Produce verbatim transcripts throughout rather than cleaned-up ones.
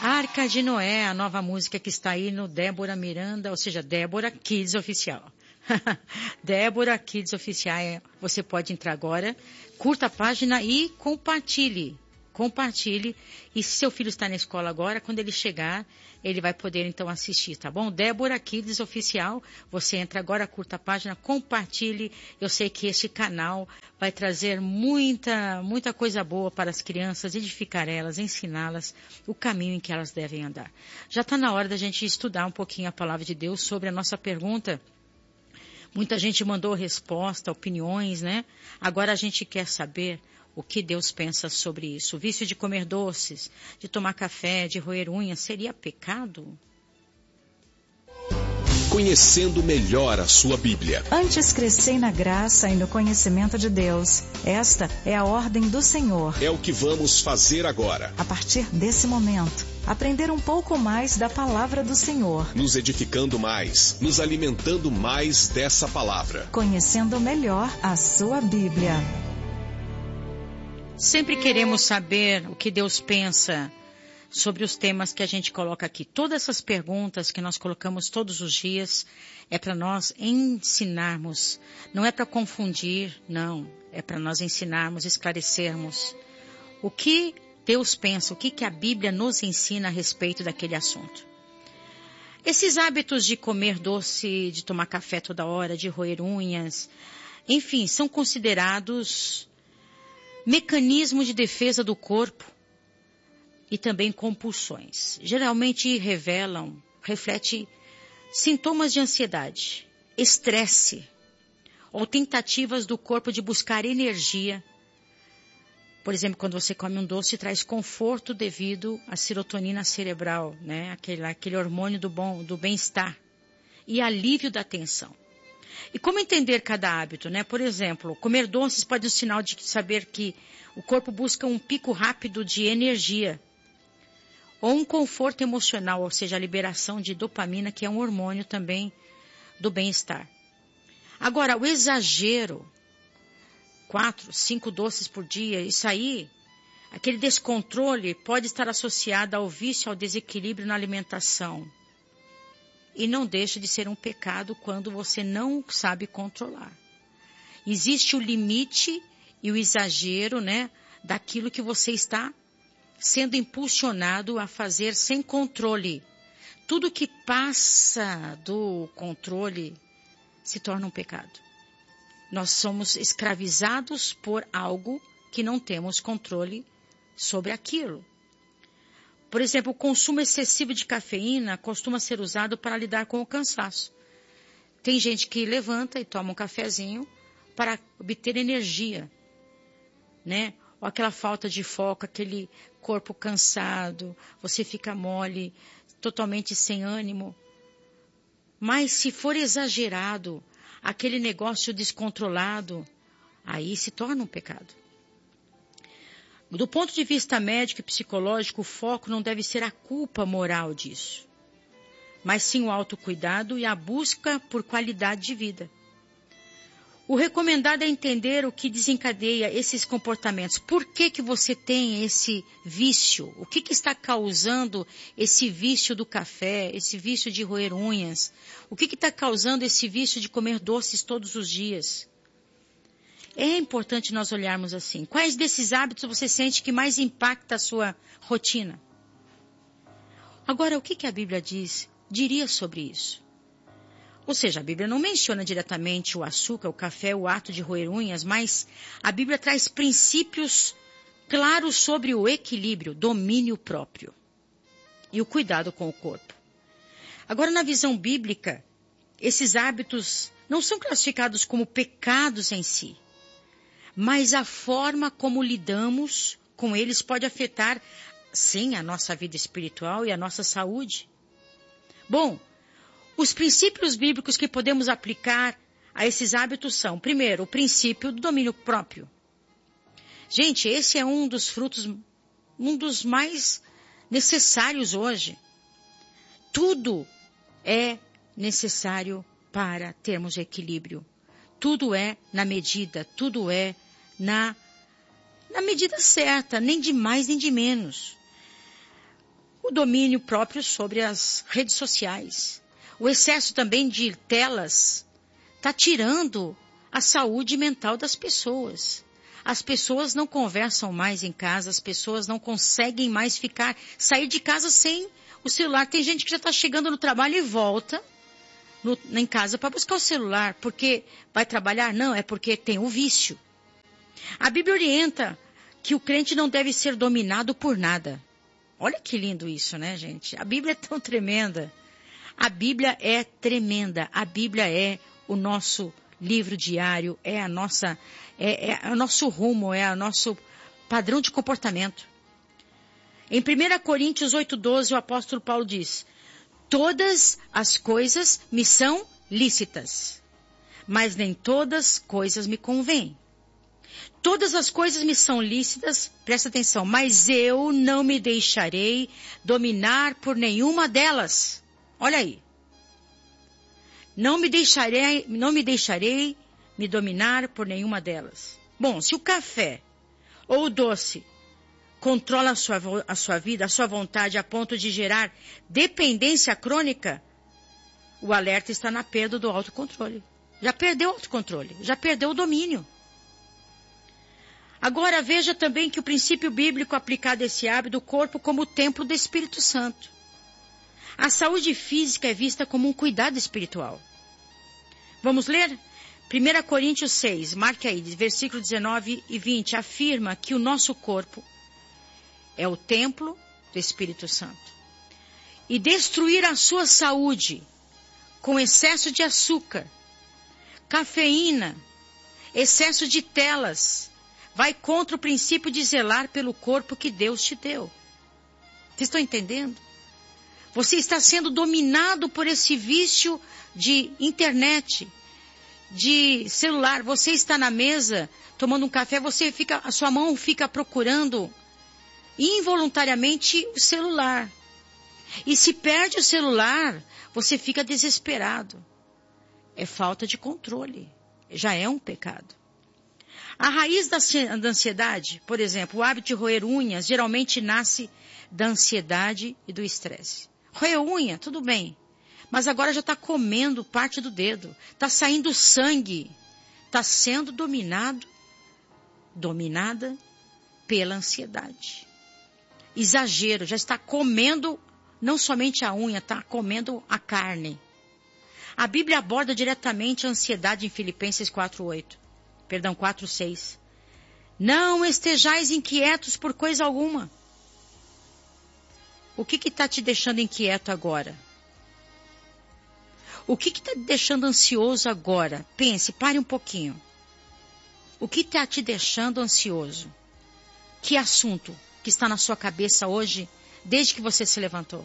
Arca de Noé, a nova música que está aí no Débora Miranda, ou seja, Débora Kids Oficial. Débora Kids Oficial, você pode entrar agora, curta a página e compartilhe. Compartilhe. E se seu filho está na escola agora, quando ele chegar, ele vai poder então assistir, tá bom? Débora Kids Oficial, você entra agora, curta a página, compartilhe. Eu sei que este canal vai trazer muita, muita coisa boa para as crianças, edificar elas, ensiná-las o caminho em que elas devem andar. Já está na hora da gente estudar um pouquinho a palavra de Deus sobre a nossa pergunta. Muita gente mandou resposta, opiniões, né? Agora a gente quer saber o que Deus pensa sobre isso. O vício de comer doces, de tomar café, de roer unhas, seria pecado? Conhecendo melhor a sua Bíblia. Antes crescei na graça e no conhecimento de Deus. Esta é a ordem do Senhor. É o que vamos fazer agora. A partir desse momento, aprender um pouco mais da palavra do Senhor. Nos edificando mais, nos alimentando mais dessa palavra. Conhecendo melhor a sua Bíblia. Sempre queremos saber o que Deus pensa sobre os temas que a gente coloca aqui. Todas essas perguntas que nós colocamos todos os dias é para nós ensinarmos. Não é para confundir, não. É para nós ensinarmos, esclarecermos o que Deus pensa, o que, que a Bíblia nos ensina a respeito daquele assunto. Esses hábitos de comer doce, de tomar café toda hora, de roer unhas, enfim, são considerados mecanismo de defesa do corpo e também compulsões. Geralmente revelam, reflete sintomas de ansiedade, estresse ou tentativas do corpo de buscar energia. Por exemplo, quando você come um doce, traz conforto devido à serotonina cerebral, né? Aquele, aquele hormônio do bom, do bem-estar e alívio da tensão. E como entender cada hábito, né? Por exemplo, comer doces pode ser um sinal de saber que o corpo busca um pico rápido de energia. Ou um conforto emocional, ou seja, a liberação de dopamina, que é um hormônio também do bem-estar. Agora, o exagero, quatro, cinco doces por dia, isso aí, aquele descontrole pode estar associado ao vício, ao desequilíbrio na alimentação. E não deixa de ser um pecado quando você não sabe controlar. Existe o limite e o exagero, né, daquilo que você está sendo impulsionado a fazer sem controle. Tudo que passa do controle se torna um pecado. Nós somos escravizados por algo que não temos controle sobre aquilo. Por exemplo, o consumo excessivo de cafeína costuma ser usado para lidar com o cansaço. Tem gente que levanta e toma um cafezinho para obter energia, né? Ou aquela falta de foco, aquele corpo cansado, você fica mole, totalmente sem ânimo. Mas se for exagerado, aquele negócio descontrolado, aí se torna um pecado. Do ponto de vista médico e psicológico, o foco não deve ser a culpa moral disso, mas sim o autocuidado e a busca por qualidade de vida. O recomendado é entender o que desencadeia esses comportamentos. Por que que você tem esse vício? O que que está causando esse vício do café, esse vício de roer unhas? O que que está causando esse vício de comer doces todos os dias? É importante nós olharmos assim. Quais desses hábitos você sente que mais impacta a sua rotina? Agora, o que que a Bíblia diz, diria sobre isso? Ou seja, a Bíblia não menciona diretamente o açúcar, o café, o ato de roer unhas, mas a Bíblia traz princípios claros sobre o equilíbrio, domínio próprio e o cuidado com o corpo. Agora, na visão bíblica, esses hábitos não são classificados como pecados em si, mas a forma como lidamos com eles pode afetar, sim, a nossa vida espiritual e a nossa saúde. Bom, os princípios bíblicos que podemos aplicar a esses hábitos são, primeiro, o princípio do domínio próprio. Gente, esse é um dos frutos, um dos mais necessários hoje. Tudo é necessário para termos equilíbrio. Tudo é na medida, tudo é na, na medida certa, nem de mais nem de menos. O domínio próprio sobre as redes sociais. O excesso também de telas está tirando a saúde mental das pessoas. As pessoas não conversam mais em casa, as pessoas não conseguem mais ficar, sair de casa sem o celular. Tem gente que já está chegando no trabalho e volta no, em casa para buscar o celular. Porque vai trabalhar? Não, é porque tem o vício. A Bíblia orienta que o crente não deve ser dominado por nada. Olha que lindo isso, né, gente? A Bíblia é tão tremenda. A Bíblia é tremenda. A Bíblia é o nosso livro diário, é a nossa, é, é o nosso rumo, é o nosso padrão de comportamento. Em primeira Coríntios oito, doze, o apóstolo Paulo diz: todas as coisas me são lícitas, mas nem todas coisas me convêm. Todas as coisas me são lícitas, presta atenção, mas eu não me deixarei dominar por nenhuma delas. Olha aí. Não me deixarei, não me deixarei me dominar por nenhuma delas. Bom, se o café ou o doce controla a sua, a sua vida, a sua vontade a ponto de gerar dependência crônica, o alerta está na perda do autocontrole. Já perdeu o autocontrole, já perdeu o domínio. Agora veja também que o princípio bíblico aplicado a esse hábito do corpo como o templo do Espírito Santo. A saúde física é vista como um cuidado espiritual. Vamos ler? primeira Coríntios seis, marque aí, versículo dezenove e vinte, afirma que o nosso corpo é o templo do Espírito Santo. E destruir a sua saúde com excesso de açúcar, cafeína, excesso de telas, vai contra o princípio de zelar pelo corpo que Deus te deu. Vocês estão entendendo? Você está sendo dominado por esse vício de internet, de celular. Você está na mesa tomando um café, você fica, a sua mão fica procurando involuntariamente o celular. E se perde o celular, você fica desesperado. É falta de controle. Já é um pecado. A raiz da ansiedade, por exemplo, o hábito de roer unhas, geralmente nasce da ansiedade e do estresse. Roer unha, tudo bem. Mas agora já está comendo parte do dedo. Está saindo sangue. Está sendo dominado, dominada pela ansiedade. Exagero, já está comendo não somente a unha, está comendo a carne. A Bíblia aborda diretamente a ansiedade em Filipenses quatro, oito. Perdão, quatro, seis. Não estejais inquietos por coisa alguma. O que está te deixando inquieto agora? O que está te deixando ansioso agora? Pense, pare um pouquinho. O que está te deixando ansioso? Que assunto que está na sua cabeça hoje, desde que você se levantou?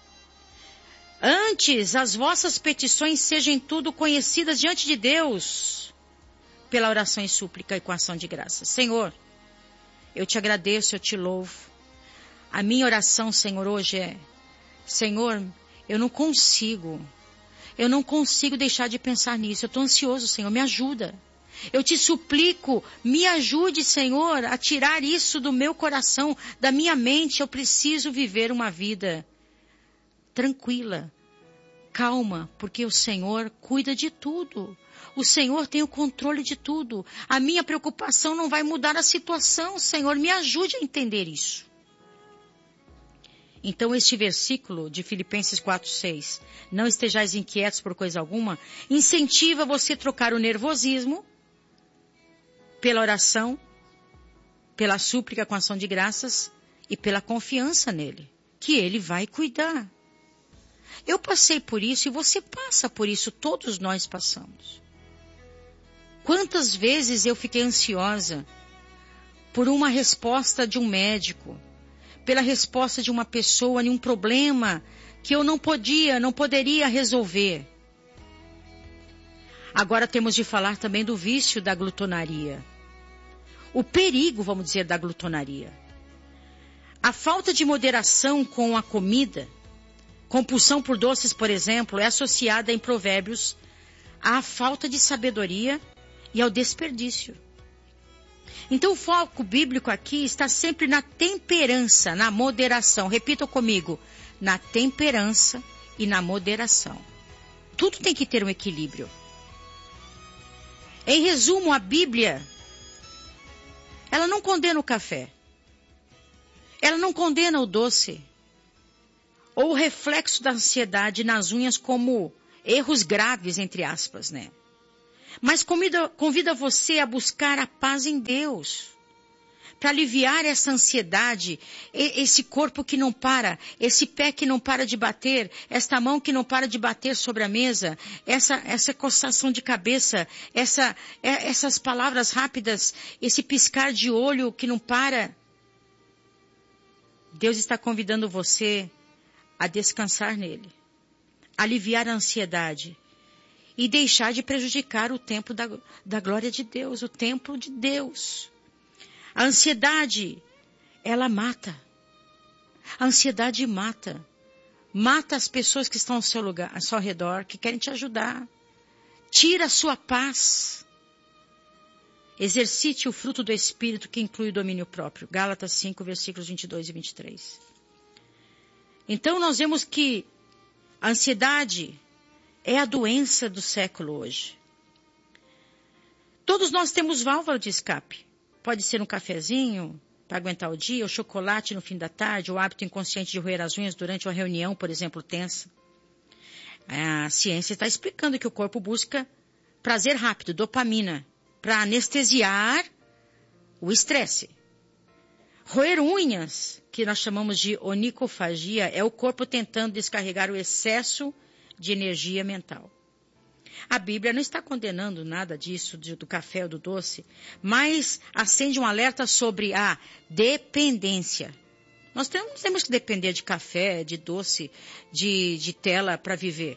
Antes, as vossas petições sejam tudo conhecidas diante de Deus, pela oração e súplica e com ação de graças. Senhor, eu te agradeço, eu te louvo. A minha oração, Senhor, hoje é: Senhor, eu não consigo, eu não consigo deixar de pensar nisso. Eu estou ansioso, Senhor, me ajuda. Eu te suplico, me ajude, Senhor, a tirar isso do meu coração, da minha mente. Eu preciso viver uma vida tranquila, calma, porque o Senhor cuida de tudo. O Senhor tem o controle de tudo. A minha preocupação não vai mudar a situação, Senhor. Me ajude a entender isso. Então, este versículo de Filipenses quatro, seis, não estejais inquietos por coisa alguma, incentiva você a trocar o nervosismo pela oração, pela súplica com ação de graças e pela confiança nele, que ele vai cuidar. Eu passei por isso e você passa por isso, todos nós passamos. Quantas vezes eu fiquei ansiosa por uma resposta de um médico, pela resposta de uma pessoa em um problema que eu não podia, não poderia resolver. Agora temos de falar também do vício da glutonaria. O perigo, vamos dizer, da glutonaria. A falta de moderação com a comida, compulsão por doces, por exemplo, é associada em Provérbios à falta de sabedoria e ao desperdício. Então o foco bíblico aqui está sempre na temperança, na moderação. Repita comigo, na temperança e na moderação. Tudo tem que ter um equilíbrio. Em resumo, a Bíblia, ela não condena o café. Ela não condena o doce. Ou o reflexo da ansiedade nas unhas como erros graves, entre aspas, né? Mas convida, convida você a buscar a paz em Deus. Para aliviar essa ansiedade, esse corpo que não para, esse pé que não para de bater, esta mão que não para de bater sobre a mesa, essa, essa coçação de cabeça, essa, essas palavras rápidas, esse piscar de olho que não para. Deus está convidando você a descansar nele, aliviar a ansiedade e deixar de prejudicar o tempo da, da glória de Deus, o templo de Deus. A ansiedade, ela mata. A ansiedade mata. Mata as pessoas que estão ao seu lugar, ao seu redor, que querem te ajudar. Tira a sua paz. Exercite o fruto do Espírito, que inclui o domínio próprio. Gálatas cinco, versículos vinte e dois e vinte e três. Então nós vemos que a ansiedade é a doença do século hoje. Todos nós temos válvula de escape. Pode ser um cafezinho para aguentar o dia, ou chocolate no fim da tarde, ou hábito inconsciente de roer as unhas durante uma reunião, por exemplo, tensa. A ciência está explicando que o corpo busca prazer rápido, dopamina, para anestesiar o estresse. Roer unhas, que nós chamamos de onicofagia, é o corpo tentando descarregar o excesso de energia mental. A Bíblia não está condenando nada disso, do café ou do doce, mas acende um alerta sobre a dependência. Nós temos, temos que depender de café, de doce, de, de tela para viver.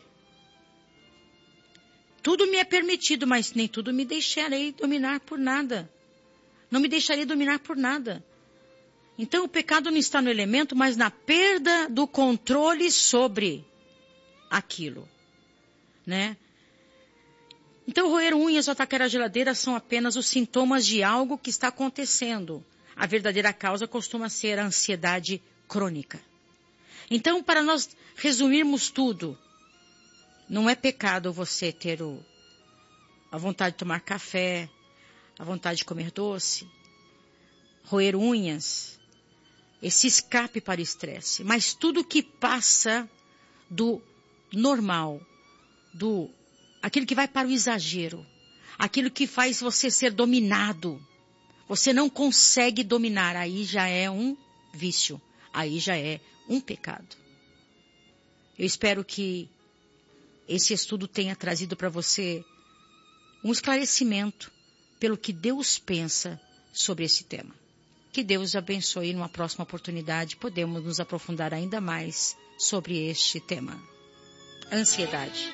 Tudo me é permitido, mas nem tudo me deixarei dominar por nada. Não me deixarei dominar por nada. Então o pecado não está no elemento, mas na perda do controle sobre aquilo, né? Então, roer unhas ou atacar a geladeira são apenas os sintomas de algo que está acontecendo. A verdadeira causa costuma ser a ansiedade crônica. Então, para nós resumirmos tudo, não é pecado você ter o, a vontade de tomar café, a vontade de comer doce, roer unhas, esse escape para o estresse. Mas tudo que passa do normal, do aquilo que vai para o exagero, aquilo que faz você ser dominado, você não consegue dominar, aí já é um vício, aí já é um pecado. Eu espero que esse estudo tenha trazido para você um esclarecimento pelo que Deus pensa sobre esse tema. Que Deus abençoe. Numa próxima oportunidade podemos nos aprofundar ainda mais sobre este tema. Ansiedade.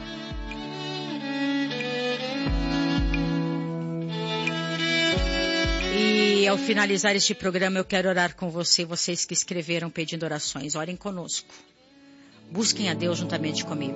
E ao finalizar este programa eu quero orar com você, vocês que escreveram pedindo orações. Orem conosco. Busquem a Deus juntamente comigo.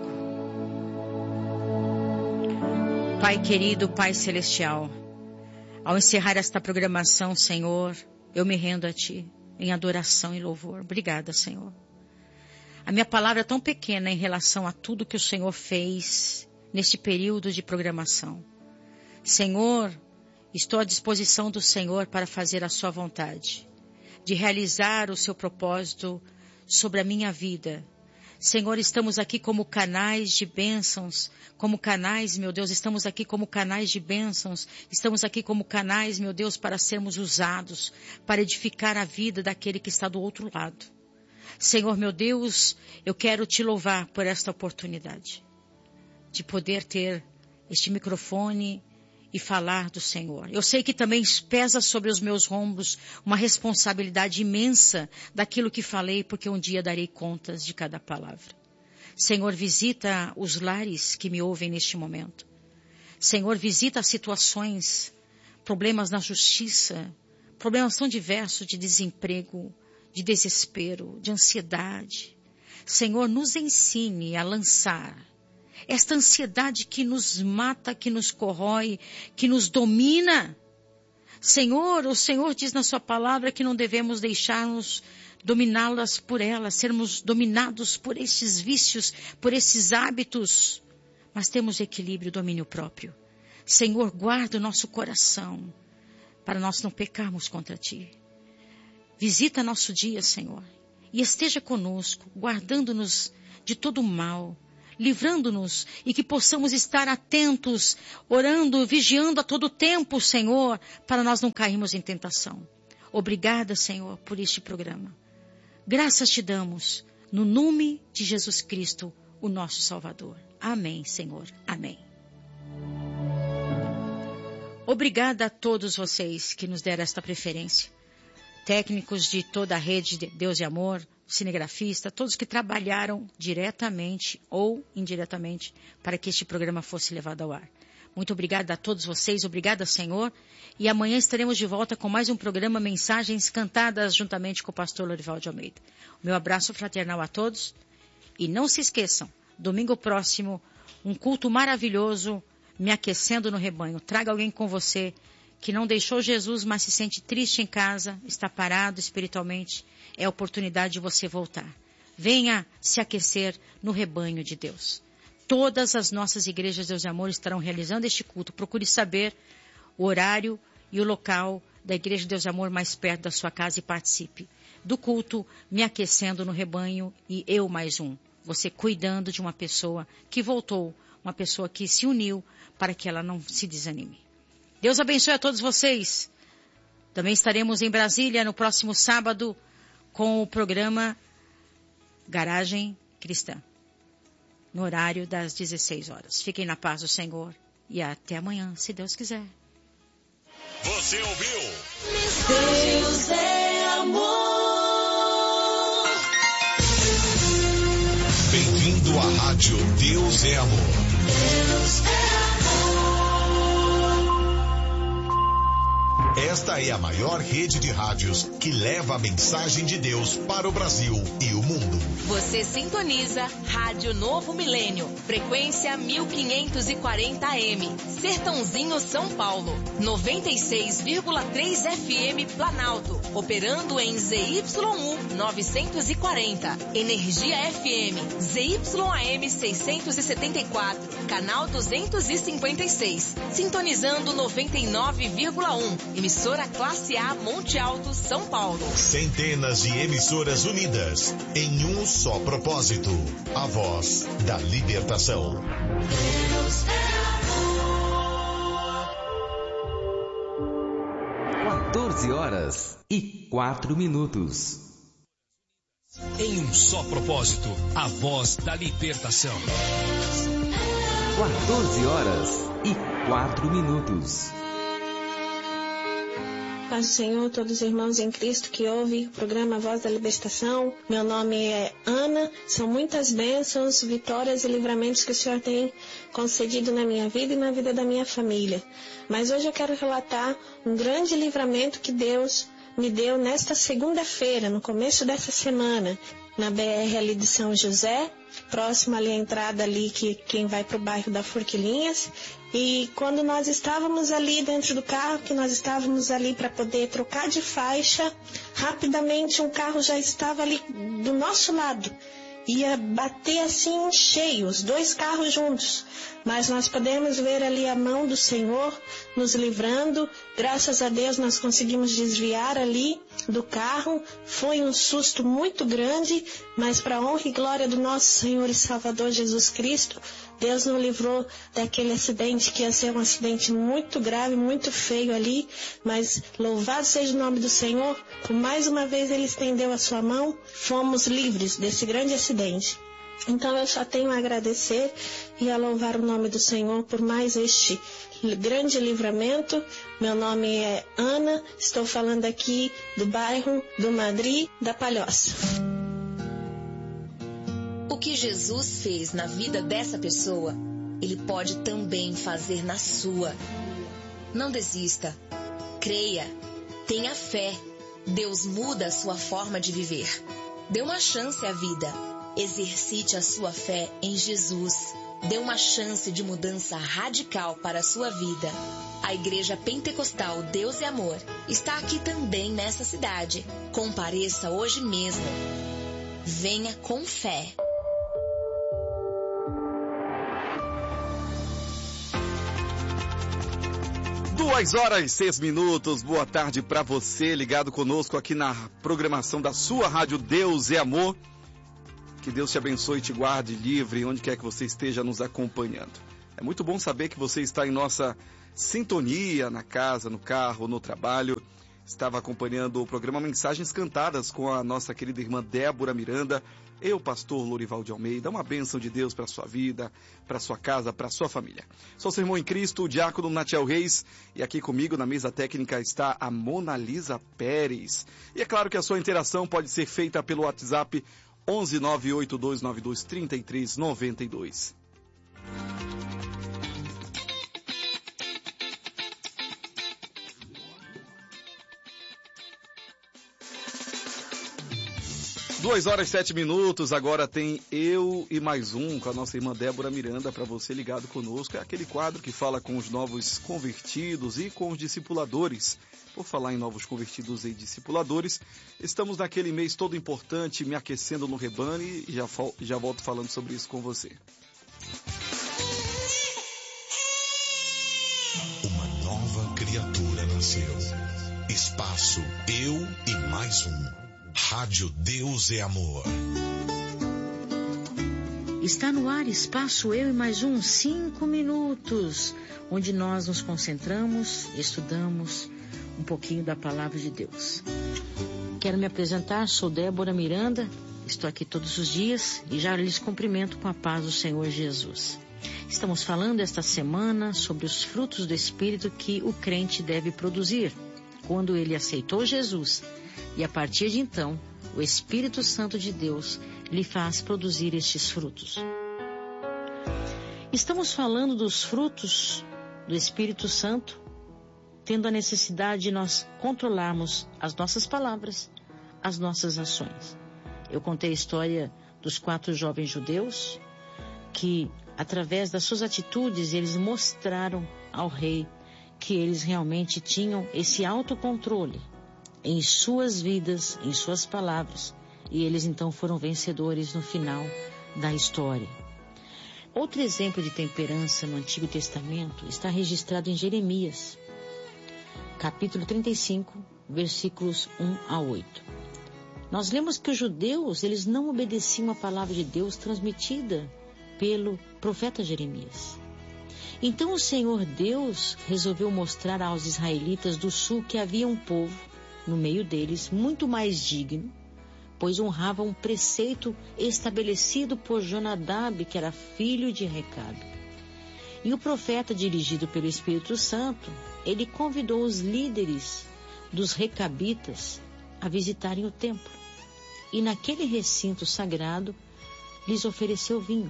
Pai querido, Pai celestial, ao encerrar esta programação, Senhor, eu me rendo a Ti em adoração e louvor. Obrigada, Senhor. A minha palavra é tão pequena em relação a tudo que o Senhor fez neste período de programação. Senhor, estou à disposição do Senhor para fazer a sua vontade, de realizar o seu propósito sobre a minha vida. Senhor, estamos aqui como canais de bênçãos, como canais, meu Deus, estamos aqui como canais de bênçãos, estamos aqui como canais, meu Deus, para sermos usados, para edificar a vida daquele que está do outro lado. Senhor, meu Deus, eu quero te louvar por esta oportunidade, de poder ter este microfone e falar do Senhor. Eu sei que também pesa sobre os meus ombros uma responsabilidade imensa daquilo que falei, porque um dia darei contas de cada palavra. Senhor, visita os lares que me ouvem neste momento. Senhor, visita as situações, problemas na justiça, problemas tão diversos de desemprego, de desespero, de ansiedade. Senhor, nos ensine a lançar esta ansiedade que nos mata, que nos corrói, que nos domina, Senhor, o Senhor diz na sua palavra que não devemos deixar-nos dominá-las por elas, sermos dominados por esses vícios, por esses hábitos, mas temos equilíbrio e domínio próprio. Senhor, guarda o nosso coração, para nós não pecarmos contra Ti. Visita nosso dia, Senhor, e esteja conosco, guardando-nos de todo o mal, livrando-nos e que possamos estar atentos, orando, vigiando a todo tempo, Senhor, para nós não cairmos em tentação. Obrigada, Senhor, por este programa. Graças te damos, no nome de Jesus Cristo, o nosso Salvador. Amém, Senhor. Amém. Obrigada a todos vocês que nos deram esta preferência. Técnicos de toda a rede de Deus e Amor, cinegrafista, todos que trabalharam diretamente ou indiretamente para que este programa fosse levado ao ar. Muito obrigada a todos vocês, obrigada, Senhor. E amanhã estaremos de volta com mais um programa Mensagens Cantadas, juntamente com o pastor Lorival de Almeida. O meu abraço fraternal a todos. E não se esqueçam, domingo próximo, um culto maravilhoso, me aquecendo no rebanho. Traga alguém com você que não deixou Jesus, mas se sente triste em casa, está parado espiritualmente. É a oportunidade de você voltar. Venha se aquecer no rebanho de Deus. Todas as nossas igrejas Deus e Amor estarão realizando este culto. Procure saber o horário e o local da Igreja Deus e Amor mais perto da sua casa e participe do culto, me aquecendo no rebanho e eu mais um. Você cuidando de uma pessoa que voltou, uma pessoa que se uniu para que ela não se desanime. Deus abençoe a todos vocês. Também estaremos em Brasília no próximo sábado com o programa Garagem Cristã, no horário das dezesseis horas. Fiquem na paz do Senhor e até amanhã, se Deus quiser. Você ouviu? Deus é amor. Bem-vindo à rádio Deus é Amor. Deus é amor. Esta é a maior rede de rádios que leva a mensagem de Deus para o Brasil e o mundo. Você sintoniza Rádio Novo Milênio, frequência mil quinhentos e quarenta A M, Sertãozinho, São Paulo, noventa e seis vírgula três F M Planalto, operando em Z Y U novecentos e quarenta, Energia F M, Z Y A M seiscentos e setenta e quatro, canal duzentos e cinquenta e seis, sintonizando noventa e nove vírgula um, emissora classe A Monte Alto, São Paulo. Centenas de emissoras unidas em um só propósito, a voz da libertação. Deus é amor. quatorze horas e quatro minutos. Em um só propósito, a voz da libertação. quatorze horas e quatro minutos. Paz do Senhor, todos os irmãos em Cristo que ouvem o programa Voz da Libertação. Meu nome é Ana. São muitas bênçãos, vitórias e livramentos que o Senhor tem concedido na minha vida e na vida da minha família. Mas hoje eu quero relatar um grande livramento que Deus me deu nesta segunda-feira, no começo dessa semana, na B R ali de São José, próximo ali à entrada ali que quem vai para o bairro da Forquilinhas. E quando nós estávamos ali dentro do carro, que nós estávamos ali para poder trocar de faixa, rapidamente um carro já estava ali do nosso lado. Ia bater assim cheio, os dois carros juntos. Mas nós podemos ver ali a mão do Senhor nos livrando. Graças a Deus nós conseguimos desviar ali do carro. Foi um susto muito grande, mas para a honra e glória do nosso Senhor e Salvador Jesus Cristo, Deus nos livrou daquele acidente que ia ser um acidente muito grave, muito feio ali. Mas louvado seja o nome do Senhor, por mais uma vez Ele estendeu a sua mão, fomos livres desse grande acidente. Então eu só tenho a agradecer e a louvar o nome do Senhor por mais este grande livramento. Meu nome é Ana, estou falando aqui do bairro do Madri da Palhoça. O que Jesus fez na vida dessa pessoa, Ele pode também fazer na sua. Não desista. Creia. Tenha fé. Deus muda a sua forma de viver. Dê uma chance à vida. Exercite a sua fé em Jesus. Dê uma chance de mudança radical para a sua vida. A Igreja Pentecostal Deus é Amor está aqui também nessa cidade. Compareça hoje mesmo. Venha com fé. Duas horas e seis minutos, boa tarde para você ligado conosco aqui na programação da sua rádio Deus é Amor. Que Deus te abençoe e te guarde livre onde quer que você esteja nos acompanhando. É muito bom saber que você está em nossa sintonia, na casa, no carro, no trabalho. Estava acompanhando o programa Mensagens Cantadas com a nossa querida irmã Débora Miranda. Eu, pastor Lorival de Almeida, uma bênção de Deus para a sua vida, para a sua casa, para a sua família. Sou seu irmão em Cristo, o diácono Natiel Reis, e aqui comigo na mesa técnica está a Mona Lisa Pérez. E é claro que a sua interação pode ser feita pelo WhatsApp onze nove oito dois nove dois três três nove dois. Duas horas e sete minutos, agora tem Eu e Mais Um com a nossa irmã Débora Miranda para você ligado conosco. É aquele quadro que fala com os novos convertidos e com os discipuladores. Por falar em novos convertidos e discipuladores, estamos naquele mês todo importante, me aquecendo no rebanho e já, já volto falando sobre isso com você. Uma nova criatura nasceu. Espaço Eu e Mais Um. Rádio Deus é Amor. Está no ar Espaço Eu e Mais Um, cinco minutos, onde nós nos concentramos, estudamos um pouquinho da Palavra de Deus. Quero me apresentar, sou Débora Miranda, estou aqui todos os dias e já lhes cumprimento com a paz do Senhor Jesus. Estamos falando esta semana sobre os frutos do Espírito que o crente deve produzir quando ele aceitou Jesus. E a partir de então, o Espírito Santo de Deus lhe faz produzir estes frutos. Estamos falando dos frutos do Espírito Santo, tendo a necessidade de nós controlarmos as nossas palavras, as nossas ações. Eu contei a história dos quatro jovens judeus, que através das suas atitudes eles mostraram ao rei que eles realmente tinham esse autocontrole em suas vidas, em suas palavras, e eles então foram vencedores no final da história. Outro exemplo de temperança no Antigo Testamento está registrado em Jeremias, capítulo trinta e cinco, versículos um a oito. Nós lemos que os judeus, eles não obedeciam a palavra de Deus transmitida pelo profeta Jeremias. Então o Senhor Deus resolveu mostrar aos israelitas do sul que havia um povo no meio deles, muito mais digno, pois honrava um preceito estabelecido por Jonadab, que era filho de Recabe. E o profeta, dirigido pelo Espírito Santo, ele convidou os líderes dos recabitas a visitarem o templo. E naquele recinto sagrado, lhes ofereceu vinho.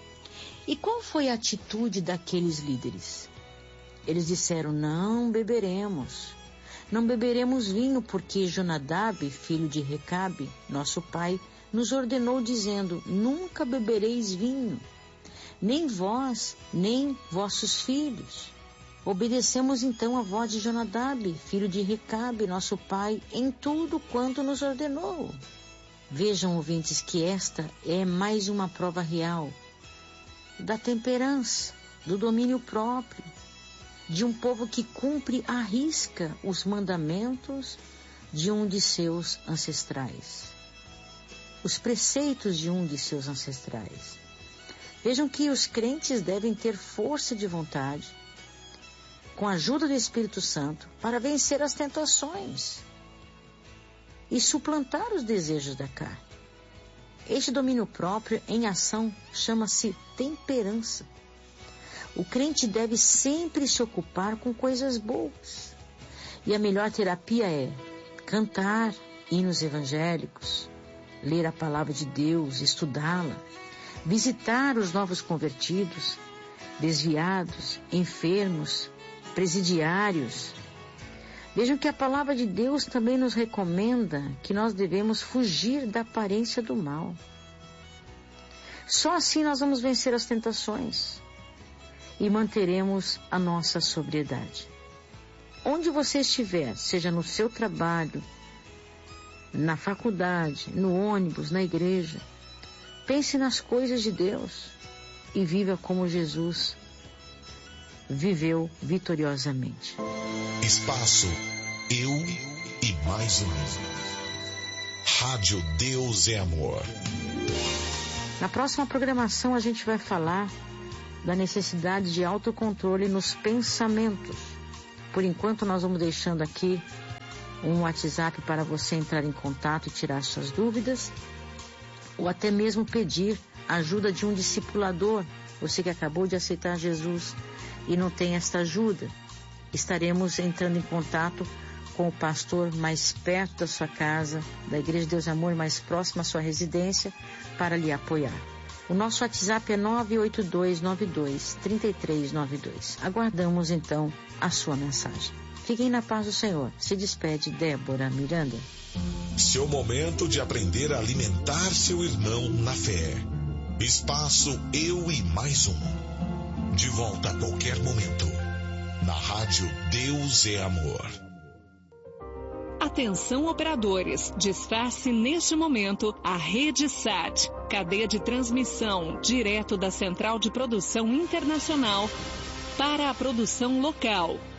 E qual foi a atitude daqueles líderes? Eles disseram, não beberemos. Não beberemos vinho, porque Jonadab, filho de Recabe, nosso pai, nos ordenou dizendo, nunca bebereis vinho, nem vós, nem vossos filhos. Obedecemos então a voz de Jonadab, filho de Recabe, nosso pai, em tudo quanto nos ordenou. Vejam, ouvintes, que esta é mais uma prova real da temperança, do domínio próprio, de um povo que cumpre à risca os mandamentos de um de seus ancestrais, os preceitos de um de seus ancestrais. Vejam que os crentes devem ter força de vontade, com a ajuda do Espírito Santo, para vencer as tentações e suplantar os desejos da carne. Este domínio próprio em ação chama-se temperança. O crente deve sempre se ocupar com coisas boas. E a melhor terapia é cantar hinos evangélicos, ler a palavra de Deus, estudá-la, visitar os novos convertidos, desviados, enfermos, presidiários. Vejam que a palavra de Deus também nos recomenda que nós devemos fugir da aparência do mal. Só assim nós vamos vencer as tentações e manteremos a nossa sobriedade. Onde você estiver, seja no seu trabalho, na faculdade, no ônibus, na igreja, pense nas coisas de Deus e viva como Jesus viveu vitoriosamente. Espaço Eu e Mais Um. Rádio Deus é Amor. Na próxima programação a gente vai falar da necessidade de autocontrole nos pensamentos. Por enquanto nós vamos deixando aqui um WhatsApp para você entrar em contato e tirar suas dúvidas, ou até mesmo pedir a ajuda de um discipulador. Você que acabou de aceitar Jesus e não tem esta ajuda, estaremos entrando em contato com o pastor mais perto da sua casa, da Igreja Deus é Amor, mais próximo à sua residência, para lhe apoiar. O nosso WhatsApp é nove oito dois nove dois, três três nove dois. Aguardamos então a sua mensagem. Fiquem na paz do Senhor. Se despede Débora Miranda. Seu momento de aprender a alimentar seu irmão na fé. Espaço Eu e Mais Um. De volta a qualquer momento. Na Rádio Deus é Amor. Atenção operadores, desface neste momento a Rede Sat, cadeia de transmissão direto da Central de Produção Internacional para a produção local.